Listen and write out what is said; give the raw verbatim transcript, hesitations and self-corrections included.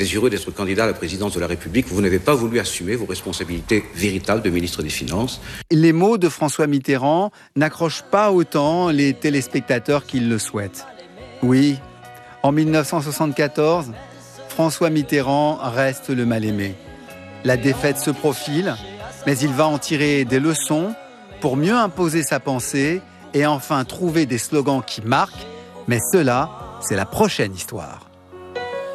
désireux d'être candidat à la présidence de la République, vous n'avez pas voulu assumer vos responsabilités véritables de ministre des Finances. Les mots de François Mitterrand n'accrochent pas autant les téléspectateurs qu'ils le souhaitent. Oui, en mille neuf cent soixante-quatorze, François Mitterrand reste le mal-aimé. La défaite se profile, mais il va en tirer des leçons pour mieux imposer sa pensée et enfin trouver des slogans qui marquent. Mais cela, c'est la prochaine histoire.